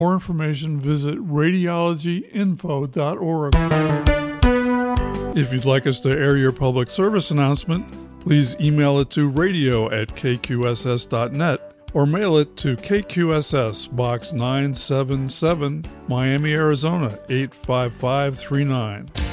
more information, visit radiologyinfo.org. If you'd like us to air your public service announcement, please email it to radio@kqss.net or mail it to KQSS, Box 977, Miami, Arizona, 85539.